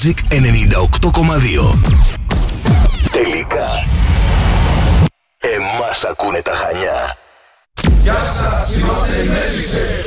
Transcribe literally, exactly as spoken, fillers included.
Magic ενενήντα οκτώ κόμμα δύο. Τελικά, εμάς ακούνε τα Χανιά. Γεια σας, είμαστε οι Μέλισσες.